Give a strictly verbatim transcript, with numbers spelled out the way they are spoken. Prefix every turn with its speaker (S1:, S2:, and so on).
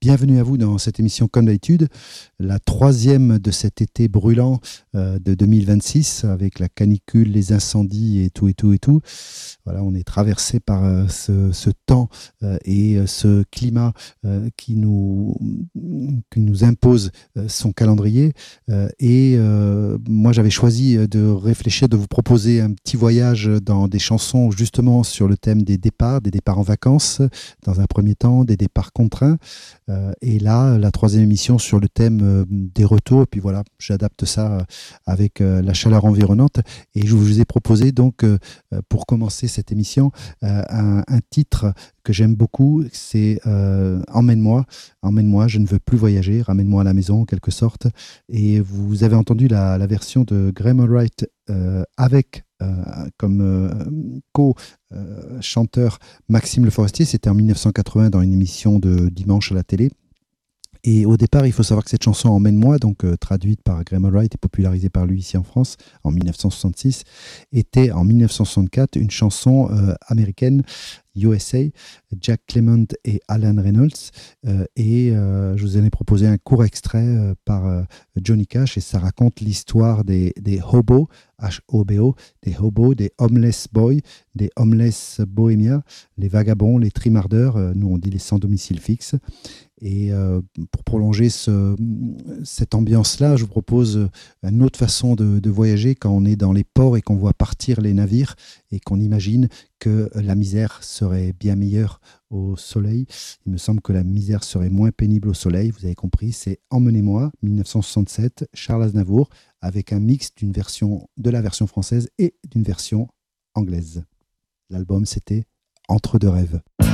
S1: Bienvenue à vous dans cette émission comme d'habitude, la troisième de cet été brûlant euh, de deux mille vingt-six avec la canicule, les incendies et tout et tout et tout. Voilà, on est traversé par euh, ce, ce temps euh, et euh, ce climat euh, qui nous qui nous impose euh, son calendrier. Euh, et euh, moi, j'avais choisi de réfléchir, de vous proposer un petit voyage dans des chansons justement sur le thème des départs, des départs en vacances dans un premier temps, des départs contraints. Euh, et là, la troisième émission sur le thème euh, des retours. Et puis voilà, j'adapte ça euh, avec euh, la chaleur environnante. Et je vous ai proposé donc, euh, pour commencer cette émission, euh, un, un titre que j'aime beaucoup. C'est euh, Emmène-moi. Emmène-moi, je ne veux plus voyager. Ramène-moi à la maison, en quelque sorte. Et vous avez entendu la, la version de Graham Allwright euh, avec euh, comme euh, co-chanteur euh, Maxime Le Forestier. C'était en mille neuf cent quatre-vingts dans une émission de dimanche à la télé. Et au départ, il faut savoir que cette chanson Emmène-moi, donc euh, traduite par Graham Allwright et popularisée par lui ici en France en mille neuf cent soixante-six, était en mille neuf cent soixante-quatre une chanson euh, américaine, U S A, Jack Clement et Alan Reynolds. Euh, et euh, je vous en ai proposé un court extrait euh, par euh, Johnny Cash, et ça raconte l'histoire des, des hobos, H O B O, des hobos, des homeless boys, des homeless bohémiens, les vagabonds, les trimardeurs, euh, nous on dit les sans domicile fixe. Et euh, pour prolonger ce, cette ambiance-là, je vous propose une autre façon de, de voyager quand on est dans les ports et qu'on voit partir les navires et qu'on imagine que la misère serait bien meilleure au soleil. Il me semble que la misère serait moins pénible au soleil. Vous avez compris, c'est Emmenez-moi, mille neuf cent soixante-sept, Charles Aznavour, avec un mix d'une version, de la version française et d'une version anglaise. L'album, c'était Entre deux rêves.